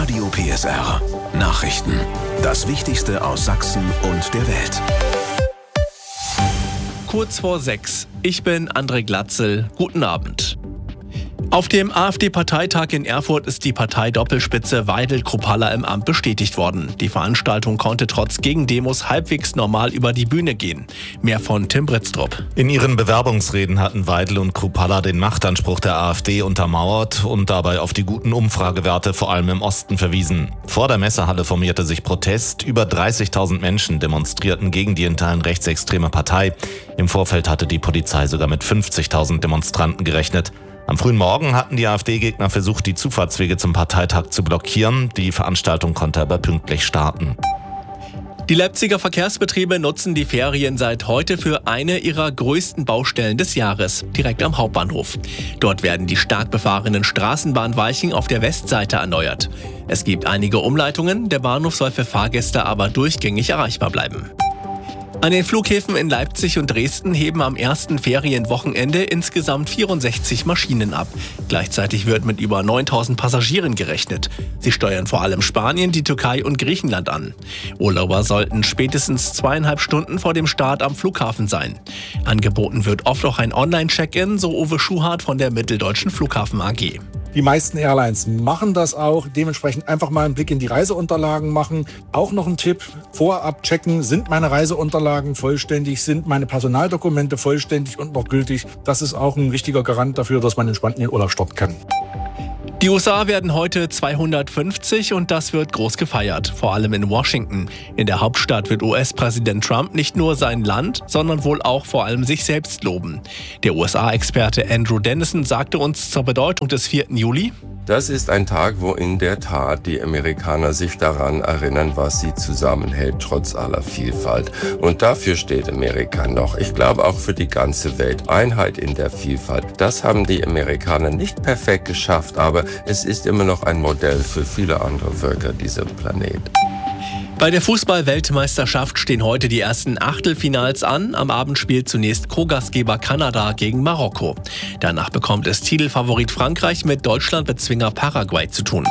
Radio PSR. Nachrichten. Das Wichtigste aus Sachsen und der Welt. Kurz vor 6. Ich bin André Glatzel. Guten Abend. Auf dem AfD-Parteitag in Erfurt ist die Parteidoppelspitze Weidel-Kruppalla im Amt bestätigt worden. Die Veranstaltung konnte trotz Gegendemos halbwegs normal über die Bühne gehen. Mehr von Tim Britztrup. In ihren Bewerbungsreden hatten Weidel und Kruppalla den Machtanspruch der AfD untermauert und dabei auf die guten Umfragewerte vor allem im Osten verwiesen. Vor der Messehalle formierte sich Protest. Über 30.000 Menschen demonstrierten gegen die in Teilen rechtsextreme Partei. Im Vorfeld hatte die Polizei sogar mit 50.000 Demonstranten gerechnet. Am frühen Morgen hatten die AfD-Gegner versucht, die Zufahrtswege zum Parteitag zu blockieren. Die Veranstaltung konnte aber pünktlich starten. Die Leipziger Verkehrsbetriebe nutzen die Ferien seit heute für eine ihrer größten Baustellen des Jahres, direkt am Hauptbahnhof. Dort werden die stark befahrenen Straßenbahnweichen auf der Westseite erneuert. Es gibt einige Umleitungen, der Bahnhof soll für Fahrgäste aber durchgängig erreichbar bleiben. An den Flughäfen in Leipzig und Dresden heben am ersten Ferienwochenende insgesamt 64 Maschinen ab. Gleichzeitig wird mit über 9.000 Passagieren gerechnet. Sie steuern vor allem Spanien, die Türkei und Griechenland an. Urlauber sollten spätestens 2,5 Stunden vor dem Start am Flughafen sein. Angeboten wird oft auch ein Online-Check-in, so Uwe Schuhart von der Mitteldeutschen Flughafen AG. Die meisten Airlines machen das auch. Dementsprechend einfach mal einen Blick in die Reiseunterlagen machen. Auch noch ein Tipp, vorab checken, sind meine Reiseunterlagen vollständig, sind meine Personaldokumente vollständig und noch gültig. Das ist auch ein wichtiger Garant dafür, dass man entspannt in den Urlaub starten kann. Die USA werden heute 250 und das wird groß gefeiert, vor allem in Washington. In der Hauptstadt wird US-Präsident Trump nicht nur sein Land, sondern wohl auch vor allem sich selbst loben. Der USA-Experte Andrew Dennison sagte uns zur Bedeutung des 4. Juli: Das ist ein Tag, wo in der Tat die Amerikaner sich daran erinnern, was sie zusammenhält, trotz aller Vielfalt. Und dafür steht Amerika noch. Ich glaube auch für die ganze Welt. Einheit in der Vielfalt. Das haben die Amerikaner nicht perfekt geschafft, aber es ist immer noch ein Modell für viele andere Völker dieser Planet. Bei der Fußball-Weltmeisterschaft stehen heute die ersten Achtelfinals an. Am Abend spielt zunächst Co-Gastgeber Kanada gegen Marokko. Danach bekommt es Titelfavorit Frankreich mit Deutschlandbezwinger Paraguay zu tun.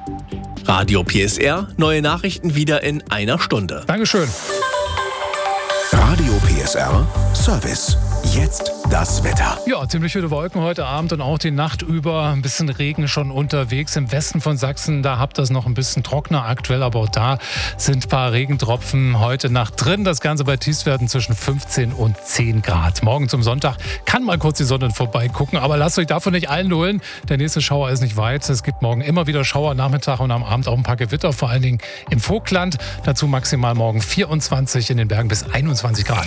Radio PSR, neue Nachrichten wieder in einer Stunde. Dankeschön. Radio PSR Service. Jetzt das Wetter. Ja, ziemlich viele Wolken heute Abend und auch die Nacht über. Ein bisschen Regen schon unterwegs. Im Westen von Sachsen, da habt ihr es noch ein bisschen trockener aktuell, aber auch da sind ein paar Regentropfen heute Nacht drin. Das Ganze bei Tiefstwerten zwischen 15 und 10 Grad. Morgen zum Sonntag kann mal kurz die Sonne vorbeigucken, aber lasst euch davon nicht einlullen. Der nächste Schauer ist nicht weit. Es gibt morgen immer wieder Schauer, Nachmittag und am Abend auch ein paar Gewitter, vor allen Dingen im Vogtland. Dazu maximal morgen 24, in den Bergen bis 21 Grad.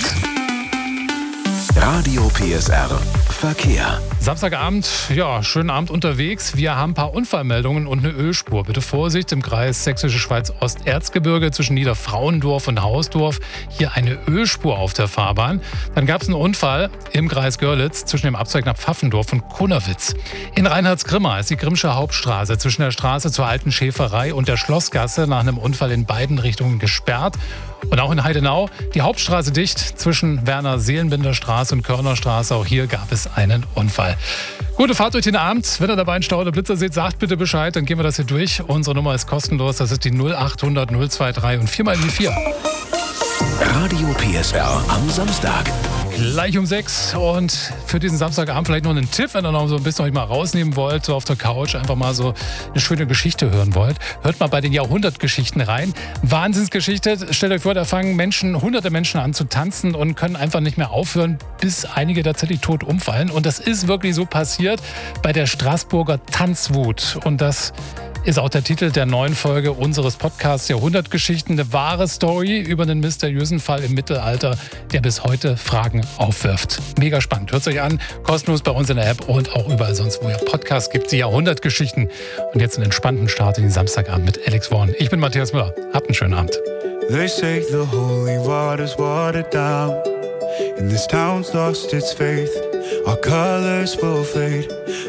Radio PSR Verkehr. Samstagabend, ja, schönen Abend unterwegs. Wir haben ein paar Unfallmeldungen und eine Ölspur. Bitte Vorsicht im Kreis Sächsische Schweiz-Osterzgebirge zwischen Niederfrauendorf und Hausdorf. Hier eine Ölspur auf der Fahrbahn. Dann gab es einen Unfall im Kreis Görlitz zwischen dem Abzweig nach Pfaffendorf und Kunnewitz. In Reinhardsgrimma ist die Grimmsche Hauptstraße zwischen der Straße zur Alten Schäferei und der Schlossgasse nach einem Unfall in beiden Richtungen gesperrt. Und auch in Heidenau die Hauptstraße dicht zwischen Werner-Seelenbinder Straße und Körnerstraße. Auch hier gab es einen Unfall. Gute Fahrt durch den Abend. Wenn ihr dabei einen Stau oder Blitzer seht, sagt bitte Bescheid, dann gehen wir das hier durch. Unsere Nummer ist kostenlos. Das ist die 0800 023 und 4 die 4. Radio PSR am Samstag. Gleich um 6 und für diesen Samstagabend vielleicht noch einen Tipp, wenn ihr noch so ein bisschen euch mal rausnehmen wollt, so auf der Couch, einfach mal so eine schöne Geschichte hören wollt. Hört mal bei den Jahrhundertgeschichten rein. Wahnsinnsgeschichte. Stellt euch vor, da fangen hunderte Menschen an zu tanzen und können einfach nicht mehr aufhören, bis einige tatsächlich tot umfallen. Und das ist wirklich so passiert bei der Straßburger Tanzwut. Und das ist auch der Titel der neuen Folge unseres Podcasts Jahrhundertgeschichten. Eine wahre Story über einen mysteriösen Fall im Mittelalter, der bis heute Fragen aufwirft. Mega spannend. Hört es euch an, kostenlos bei uns in der App und auch überall sonst, wo ihr Podcasts gibt. Die Jahrhundertgeschichten. Und jetzt einen entspannten Start in den Samstagabend mit Alex Warren. Ich bin Matthias Müller. Habt einen schönen Abend. They say the holy water's watered down, and this town's lost its faith. Our colors will fade.